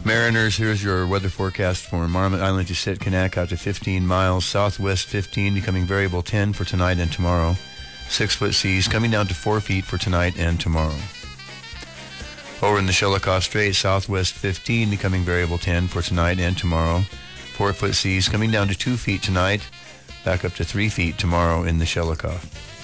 Mariners, here's your weather forecast for Marmot Island to Sitkinak out to 15 miles, southwest 15, becoming variable 10 for tonight and tomorrow. 6-foot seas coming down to 4 feet for tonight and tomorrow. Over in the Shelikof Strait, southwest 15, becoming variable 10 for tonight and tomorrow. 4-foot seas coming down to 2 feet tonight, back up to 3 feet tomorrow in the Shelikof.